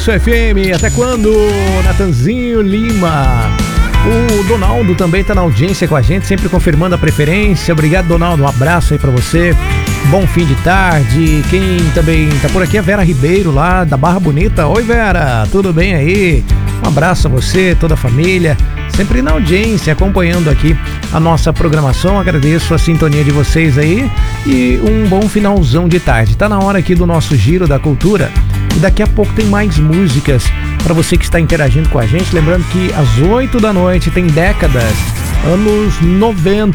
FM, até quando? Natanzinho Lima. O Donaldo também tá na audiência com a gente, sempre confirmando a preferência. Obrigado, Donaldo, um abraço aí pra você. Bom fim de tarde. Quem também tá por aqui é a Vera Ribeiro, lá da Barra Bonita. Oi, Vera, tudo bem aí? Um abraço a você, toda a família, sempre na audiência, acompanhando aqui a nossa programação. Agradeço a sintonia de vocês aí e um bom finalzão de tarde. Tá na hora aqui do nosso Giro da Cultura e daqui a pouco tem mais músicas para você que está interagindo com a gente. Lembrando que às 8 da noite tem Décadas, anos 90.